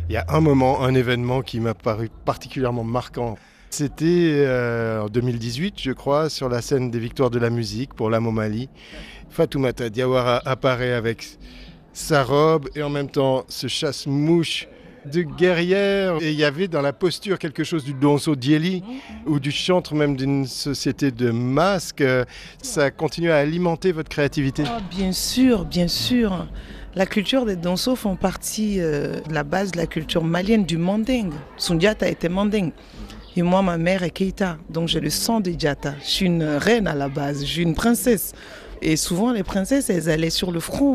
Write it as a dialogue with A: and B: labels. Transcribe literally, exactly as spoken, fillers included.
A: Il y a un moment, un événement qui m'a paru particulièrement marquant. C'était euh, en deux mille dix-huit, je crois, sur la scène des Victoires de la musique pour la Momali. Fatoumata Diawara apparaît avec sa robe et en même temps ce chasse-mouche de guerrière. Et il y avait dans la posture quelque chose du Donso Dieli ou du chantre même d'une société de masques. Ça continue à alimenter votre créativité.
B: Oh, bien sûr, bien sûr. La culture des Donso font partie euh, de la base de la culture malienne du Manding. Sundiata était Manding. Et moi, ma mère est Keita, donc j'ai le sang de Diatta. Je suis une reine à la base, je suis une princesse. Et souvent, les princesses, elles allaient sur le front.